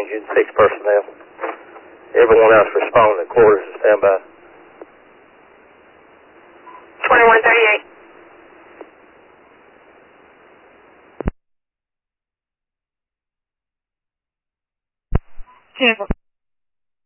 engine, 6 personnel. Everyone else responding to quarters to stand by. 2138. Tampa.